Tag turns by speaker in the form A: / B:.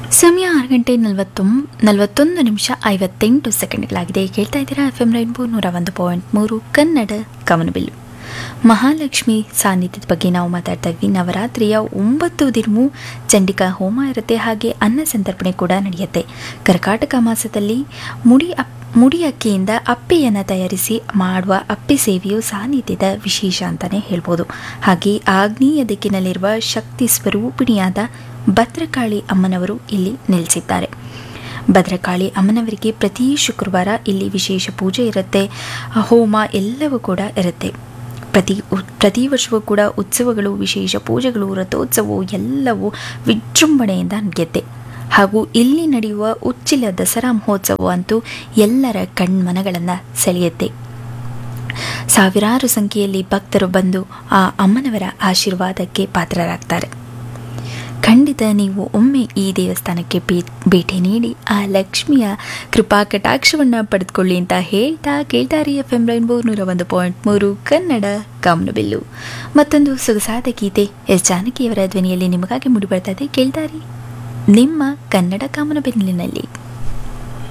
A: ಸಮಯ 6 ಗಂಟೆ 41 ನಿಮಿಷ 58 ಸೆಕೆಂಡ್ಗಳಾಗಿದೆ. ಕೇಳ್ತಾ ಇದ್ದೀರಾ FM ರೈನ್ಬೋ 101.3 ಕನ್ನಡ ಕವನಬಿಲ್ಲು. ಮಹಾಲಕ್ಷ್ಮಿ ಸಾನ್ನಿಧ್ಯದ ಬಗ್ಗೆ ನಾವು ಮಾತಾಡ್ತಾ ಇದ್ವಿ. ನವರಾತ್ರಿಯ 9 ದಿನವೂ ಚಂಡಿಕಾ ಹೋಮ ಇರುತ್ತೆ, ಹಾಗೆ ಅನ್ನ ಸಂತರ್ಪಣೆ ಕೂಡ ನಡೆಯುತ್ತೆ. ಕರ್ಕಾಟಕ ಮಾಸದಲ್ಲಿ ಮುಡಿ ಅಕ್ಕಿಯಿಂದ ಅಪ್ಪೆಯನ್ನು ತಯಾರಿಸಿ ಮಾಡುವ ಅಪ್ಪೆ ಸೇವೆಯು ಸಾನ್ನಿಧ್ಯದ ವಿಶೇಷ ಅಂತಲೇ ಹೇಳ್ಬೋದು. ಹಾಗೆ ಆಗ್ನೇಯ ದಿಕ್ಕಿನಲ್ಲಿರುವ ಶಕ್ತಿ ಸ್ವರೂಪಿಣಿಯಾದ ಭದ್ರಕಾಳಿ ಅಮ್ಮನವರು ಇಲ್ಲಿ ನೆಲೆಸಿದ್ದಾರೆ. ಭದ್ರಕಾಳಿ ಅಮ್ಮನವರಿಗೆ ಪ್ರತಿ ಶುಕ್ರವಾರ ಇಲ್ಲಿ ವಿಶೇಷ ಪೂಜೆ ಇರುತ್ತೆ, ಹೋಮ ಎಲ್ಲವೂ ಕೂಡ ಇರುತ್ತೆ. ಪ್ರತಿ ವರ್ಷವೂ ಕೂಡ ಉತ್ಸವಗಳು, ವಿಶೇಷ ಪೂಜೆಗಳು, ರಥೋತ್ಸವವು ಎಲ್ಲವೂ ವಿಜೃಂಭಣೆಯಿಂದ ನಡೆಯುತ್ತೆ. ಹಾಗೂ ಇಲ್ಲಿ ನಡೆಯುವ ಉಚ್ಚಿಲ ದಸರಾ ಮಹೋತ್ಸವ ಅಂತೂ ಎಲ್ಲರ ಕಣ್ಮನಗಳನ್ನು ಸೆಳೆಯುತ್ತೆ. ಸಾವಿರಾರು ಸಂಖ್ಯೆಯಲ್ಲಿ ಭಕ್ತರು ಬಂದು ಆ ಅಮ್ಮನವರ ಆಶೀರ್ವಾದಕ್ಕೆ ಪಾತ್ರರಾಗ್ತಾರೆ. ಖಂಡಿತ ನೀವು ಒಮ್ಮೆ ಈ ದೇವಸ್ಥಾನಕ್ಕೆ ಭೇಟಿ ನೀಡಿ ಆ ಲಕ್ಷ್ಮಿಯ ಕೃಪಾ ಕಟಾಕ್ಷವನ್ನು ಪಡೆದುಕೊಳ್ಳಿ ಅಂತ ಹೇಳ್ತಾ ಕೇಳ್ತಾರೆ FM ರೈನ್ಬೋ 101.3 ಕನ್ನಡ ಕಾಮನಬಿಲ್ಲು. ಮತ್ತೊಂದು ಸೊಗಸಾದ ಗೀತೆ ಎಸ್ ಜಾನಕಿಯವರ ಧ್ವನಿಯಲ್ಲಿ ನಿಮಗಾಗಿ ಮೂಡಿಬರ್ತಾ ಇದೆ. ಕೇಳ್ತಾರೆ ನಿಮ್ಮ ಕನ್ನಡ ಕಾಮನಬಿಲ್ಲಿನಲ್ಲಿ.